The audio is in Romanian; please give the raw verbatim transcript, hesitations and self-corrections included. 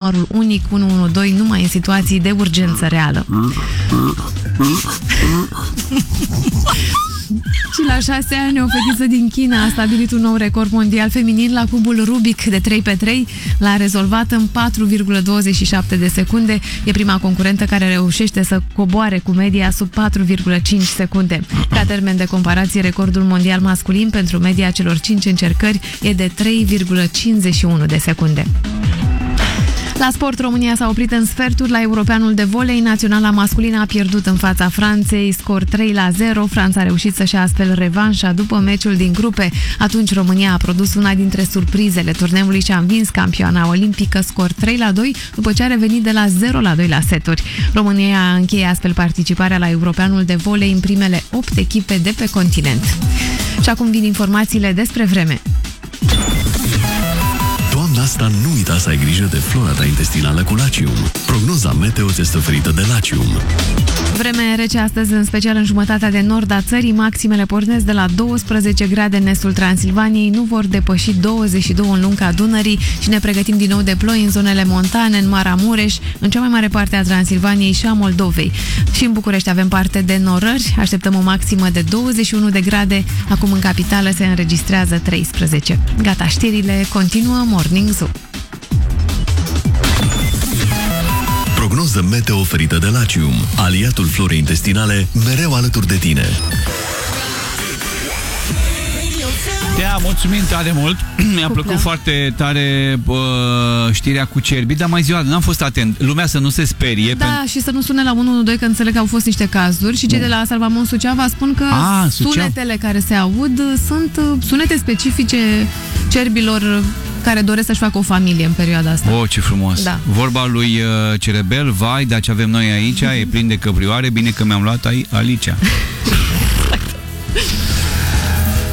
numărul unic unu unu doi numai în situații de urgență reală. Și la șase ani, o fetiță din China a stabilit un nou record mondial feminin la cubul Rubik de trei pe trei. L-a rezolvat în patru virgulă douăzeci și șapte de secunde. E prima concurentă care reușește să coboare cu media sub patru virgulă cinci secunde. Ca termen de comparație, recordul mondial masculin pentru media celor cinci încercări e de trei virgulă cincizeci și unu de secunde. La sport, România s-a oprit în sferturi la Europeanul de volei. Naționala masculină a pierdut în fața Franței, scor trei la zero. Franța a reușit să-și ia astfel revanșa după meciul din grupe. Atunci România a produs una dintre surprizele turneului și a învins campioana olimpică, scor trei la doi, după ce a revenit de la zero la doi la seturi. România încheie astfel participarea la Europeanul de volei în primele opt echipe de pe continent. Și acum vin informațiile despre vreme. Toamna asta nu uita să ai grijă de flora ta intestinală cu Lacium. Prognoza meteo ți este oferită de Lacium. Vreme rece astăzi, în special în jumătatea de nord a țării. Maximele pornesc de la douăsprezece grade în estul Transilvaniei, nu vor depăși douăzeci și doi în lunga Dunării și ne pregătim din nou de ploi în zonele montane, în Maramureș, în cea mai mare parte a Transilvaniei și a Moldovei. Și în București avem parte de norări, așteptăm o maximă de douăzeci și unu de grade, acum în capitală se înregistrează treisprezece. Gata, știrile continuă Morning Zoo. Prognoză meteo oferită de Lacium, aliatul florei intestinale, mereu alături de tine. Te-a mulțumim tare mult. Mi-a plăcut Cupla. foarte tare uh, știrea cu cerbii, dar mai ziua, n-am fost atent. Lumea să nu se sperie. Da, pen... și să nu sune la unu unu doi, că înțeleg că au fost niște cazuri și cei de la Salvamont Suceava spun că A, sunetele care se aud sunt sunete specifice cerbilor care doresc să-și facă o familie în perioada asta. Oh, ce frumos! Da. Vorba lui uh, Cerebel, vai, dar ce avem noi aici, e plin de căprioare, bine că mi-am luat aici.